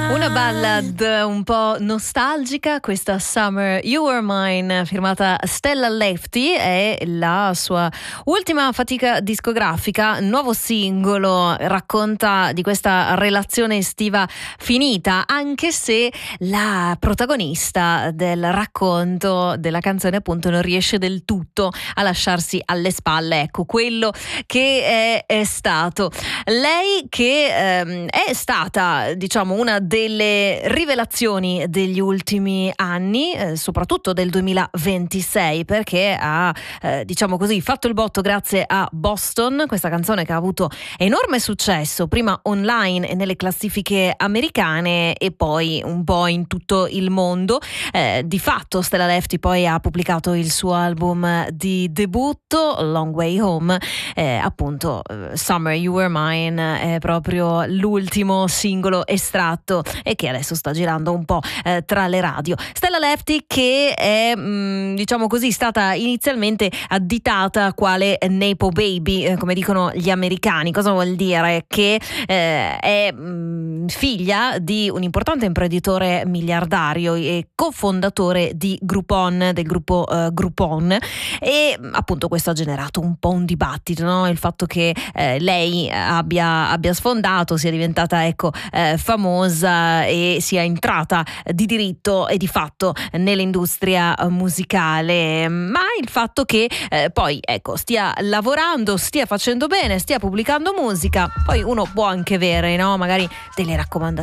Una ballad un po' nostalgica, questa Summer You Were Mine, firmata Stella Lefty, è la sua ultima fatica discografica, nuovo singolo, racconta di questa relazione estiva finita, anche se la protagonista del racconto della canzone appunto non riesce del tutto a lasciarsi alle spalle, ecco, quello che è stato. Lei che è stata, diciamo, una delle rivelazioni degli ultimi anni, soprattutto del 2026, perché ha, diciamo così, fatto il botto grazie a Boston, questa canzone che ha avuto enorme successo, prima online e nelle classifiche americane e poi un po' in tutto il mondo. Di fatto Stella Lefty poi ha pubblicato il suo album di debutto, Long Way Home, appunto Summer You Were Mine è proprio l'ultimo singolo estratto e che adesso sta girando un po' tra le radio. Stella Lefty che è diciamo così stata inizialmente additata quale Nepo Baby, come dicono gli americani. Cosa vuol dire? Che è figlia di un importante imprenditore miliardario e cofondatore di Groupon, del gruppo Groupon, e appunto questo ha generato un po' un dibattito, no? Il fatto che lei abbia sfondato, sia diventata famosa e sia entrata di diritto e di fatto nell'industria musicale, ma il fatto che poi stia lavorando, stia facendo bene, stia pubblicando musica, poi uno può anche avere, no? Magari delle raccomandazioni